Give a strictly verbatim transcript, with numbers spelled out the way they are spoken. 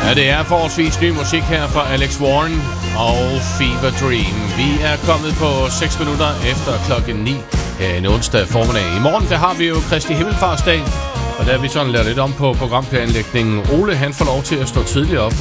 Ja, det er forholdsvis ny musik her fra Alex Warren og Fever Dream. Vi er kommet på seks minutter efter klokken ni en onsdag formiddag. I morgen der har vi jo Kristi Himmelfartsdag, og der har vi sådan lavet lidt om på programplanlægningen. Ole han får lov til at stå tidligere op